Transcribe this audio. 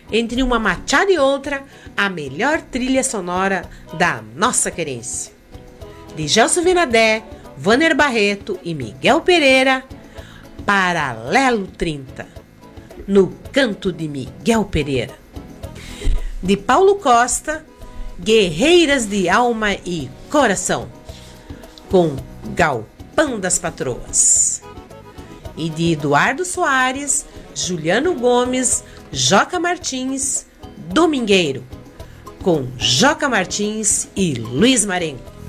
entre uma machada e outra, a melhor trilha sonora da nossa querência. De Gelson Vinadé, Vaner Barreto e Miguel Pereira, Paralelo 30, no canto de Miguel Pereira. De Paulo Costa, Guerreiras de Alma e Coração, com Galpão das Patroas. E de Eduardo Soares, Juliano Gomes, Joca Martins, Domingueiro, com Joca Martins e Luiz Marenco.